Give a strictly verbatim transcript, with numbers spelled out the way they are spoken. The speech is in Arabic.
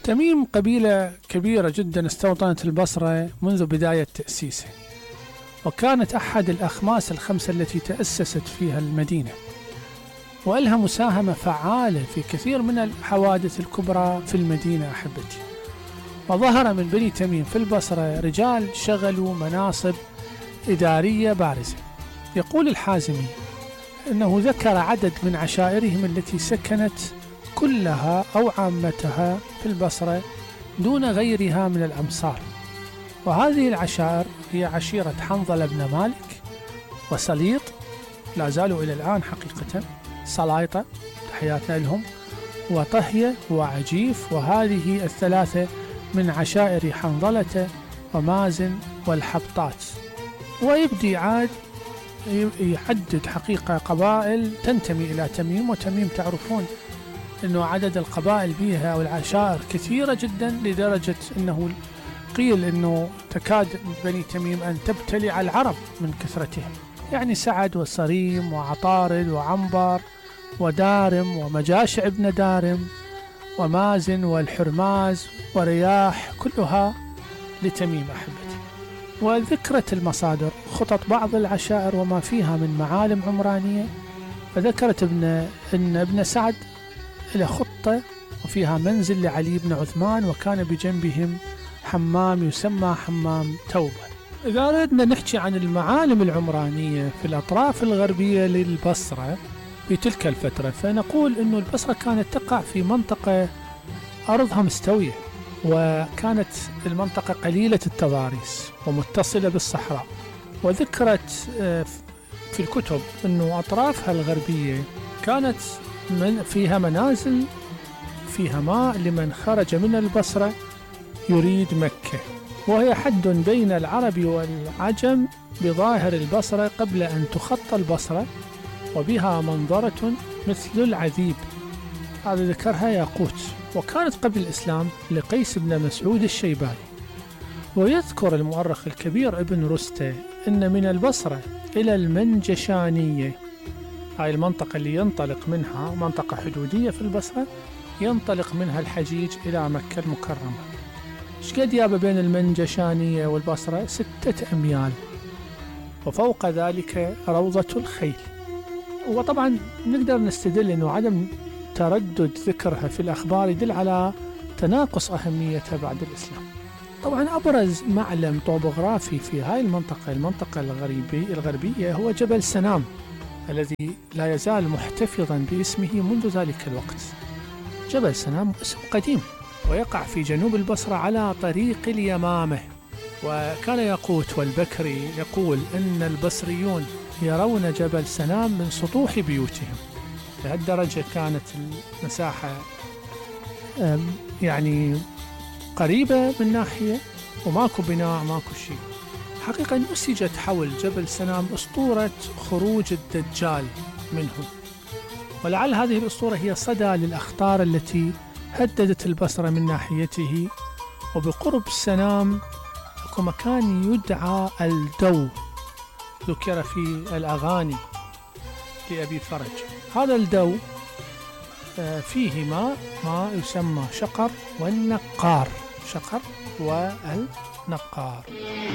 تميم قبيلة كبيرة جدا استوطنت البصرة منذ بداية تأسيسه، وكانت أحد الأخماس الخمسة التي تأسست فيها المدينة، وإلها مساهمة فعالة في كثير من الحوادث الكبرى في المدينة أحبتي. وظهر من بني تميم في البصرة رجال شغلوا مناصب إدارية بارزة. يقول الحازمي أنه ذكر عدد من عشائرهم التي سكنت كلها أو عامتها في البصرة دون غيرها من الأمصار، وهذه العشائر هي عشيرة حنظلة بن مالك وسليط، لا زالوا إلى الآن حقيقة سلايطة، تحياتنا لهم، وطهية وعجيف، وهذه الثلاثة من عشائر حنظلة ومازن والحبطات. ويبدي عاد يحدد حقيقة قبائل تنتمي إلى تميم، وتميم تعرفون أنه عدد القبائل بها والعشائر كثيرة جدا، لدرجة أنه قيل أنه تكاد بني تميم أن تبتلع العرب من كثرتهم، يعني سعد وصريم وعطارد وعنبر ودارم ومجاشع ابن دارم ومازن والحرماز ورياح، كلها لتميم أحبتي. وذكرت المصادر خطط بعض العشائر وما فيها من معالم عمرانية، فذكرت ابن أن ابن سعد له خطة وفيها منزل لعلي بن عثمان، وكان بجنبهم حمام يسمى حمام توبة. إذا أردنا نحكي عن المعالم العمرانية في الأطراف الغربية للبصرة في تلك الفترة، فنقول أن البصرة كانت تقع في منطقة أرضها مستوية، وكانت المنطقة قليلة التضاريس ومتصلة بالصحراء. وذكرت في الكتب أنه أطرافها الغربية كانت من فيها منازل فيها ماء لمن خرج من البصرة يريد مكة، وهي حد بين العرب والعجم بظاهر البصرة قبل أن تخط البصرة، وبها منظرة مثل العذيب، هذا ذكرها ياقوت، وكانت قبل الإسلام لقيس بن مسعود الشيباني. ويذكر المؤرخ الكبير ابن رستة أن من البصرة إلى المنجشانية، هاي المنطقة اللي ينطلق منها منطقة حدودية في البصرة، ينطلق منها الحجيج إلى مكة المكرمة. شقد يابا بين المنجشانية والبصرة؟ ستة أميال، وفوق ذلك روضة الخيل. وطبعا نقدر نستدل أنه عدم تردد ذكرها في الأخبار يدل على تناقص أهميتها بعد الإسلام. طبعا أبرز معلم طوبوغرافي في هاي المنطقة المنطقة الغربية الغربية هو جبل سنام، الذي لا يزال محتفظا باسمه منذ ذلك الوقت. جبل سنام اسم قديم، ويقع في جنوب البصرة على طريق اليمامة. وكان ياقوت والبكري يقول أن البصريون يرون جبل سنام من سطوح بيوتهم، لهالدرجة كانت المساحة يعني قريبة من ناحية، وماكو بناء ماكو شيء. حقيقة نسجت حول جبل سنام أسطورة خروج الدجال منه، ولعل هذه الأسطورة هي صدى للأخطار التي هددت البصرة من ناحيته. وبقرب سنام اكو مكان يدعى الدو، ذكر في الأغاني لأبي فرج. هذا الدو فيه ماء ما يسمى شقر والنقار، شقر والنقار.